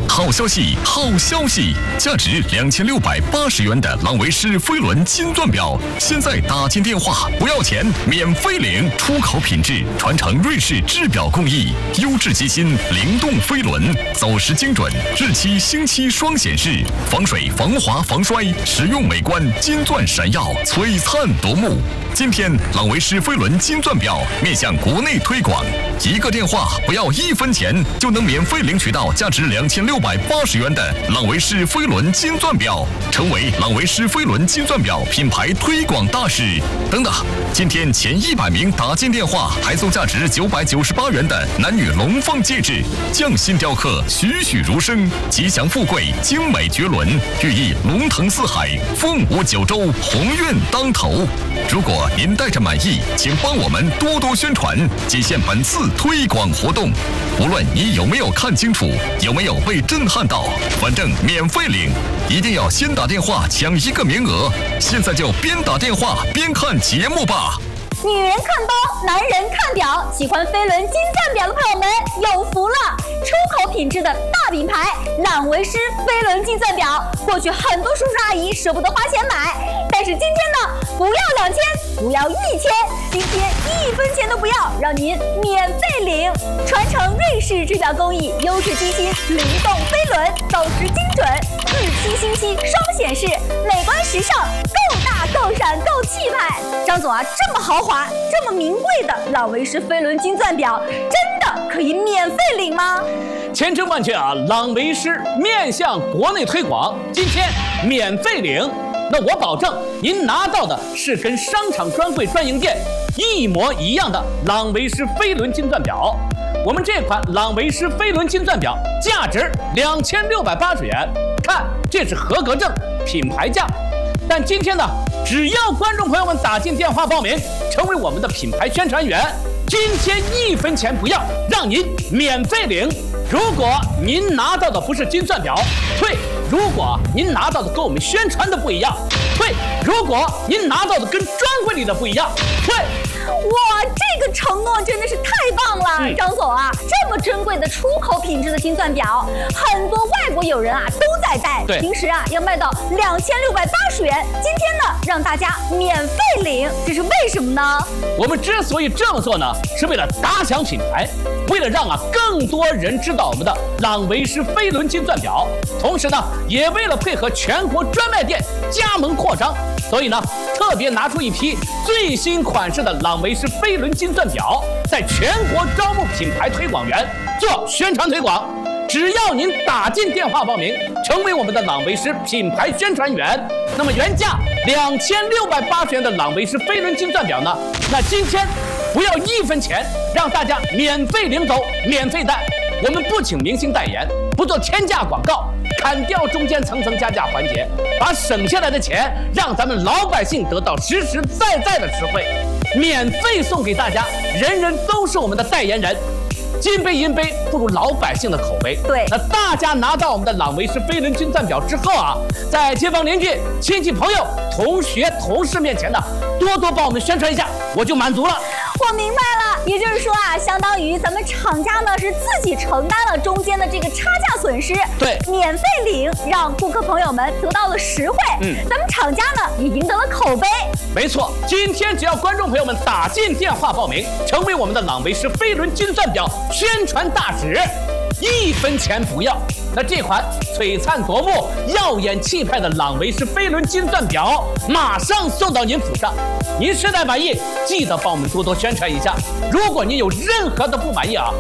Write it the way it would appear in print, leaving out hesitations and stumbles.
好消息，好消息！价值2680元的朗维诗飞轮金钻表，现在打进电话不要钱，免费领。出口品质，传承瑞士制表工艺，优质机芯，灵动飞轮，走时精准，日期星期双显示，防水、防滑、防摔，实用美观，金钻闪耀，璀璨夺目。今天，朗维诗飞轮金钻表面向国内推广，一个电话不要1分钱，就能免费领取到价值2680元的朗维诗飞轮金钻表，成为朗维诗飞轮金钻表品牌推广大使。等等，今天前100名打进电话，还送价值998元的男女龙凤戒指，匠心雕刻，栩栩如生，吉祥富贵，精美绝伦，寓意龙腾四海，凤舞九州，鸿运当头。如果您带着满意，请帮我们多多宣传，仅限本次推广活动。无论你有没有看清楚，有没有被震撼到，反正免费领，一定要先打电话抢1个名额。现在就边打电话边看节目吧。 女人看包，男人看表，喜欢飞轮金钻表的朋友们有福了！出口品质的大品牌朗维诗飞轮金钻表，过去很多叔叔阿姨舍不得花钱买，但是今天呢，不要2000，不要1000，今天1分钱都不要，让您免费领。传承瑞士制表工艺，优质机芯，灵动飞轮，走时精准，日期星期双显示，美观时尚，够大够闪够气派。张总啊，这么豪华，这么名贵的朗维诗飞轮金钻表，真的可以免费领吗？ 千真万确啊！朗维诗面向国内推广，今天免费领。那我保证，您拿到的是跟商场专柜专营店一模一样的朗维诗飞轮金钻表。我们这款朗维诗飞轮金钻表价值2680元，看这是合格证，品牌价。但今天呢，只要观众朋友们打进电话报名，成为我们的品牌宣传员，今天1分钱不要，让您免费领。如果您拿到的不是金钻表，退；如果您拿到的跟我们宣传的不一样，退；如果您拿到的跟专柜里的不一样，退。 哇，这个承诺真的是太棒了，张总啊！这么珍贵的出口品质的金钻表，很多外国友人啊都在戴， 对， 平时啊要卖到2680元，今天呢让大家免费领，这是为什么呢？ 我们之所以这么做呢，是为了打响品牌，为了让更多人知道我们的朗维诗飞轮金钻表，同时呢，也为了配合全国专卖店加盟扩张，所以呢，特别拿出一批最新款式的朗维诗飞轮金钻表，在全国招募品牌推广员做宣传推广。只要您打进电话报名，成为我们的朗维诗品牌宣传员，那么原价2680元的朗维诗飞轮金钻表呢，那今天不要1分钱，让大家免费领走，免费戴。我们不请明星代言，不做天价广告，砍掉中间层层加价环节，把省下来的钱让咱们老百姓得到实实在在的实惠，免费送给大家，人人都是我们的代言人。金杯银杯不如老百姓的口碑。 对， 那大家拿到我们的朗维诗飞轮金钻表之后啊，在街坊邻居、亲戚朋友、同学、同事面前呢，多多帮我们宣传一下，我就满足了。 我明白了，也就是说啊，相当于咱们厂家呢是自己承担了中间的这个差价损失， 对， 免费领，让顾客朋友们得到了实惠，咱们厂家呢也赢得了口碑。 没错，今天只要观众朋友们打进电话报名，成为我们的朗维诗飞轮金钻表宣传大使，1分钱不要。那这款璀璨夺目、耀眼气派的朗维诗飞轮金钻表马上送到您府上。您实在满意，记得帮我们多多宣传一下。如果您有任何的不满意啊，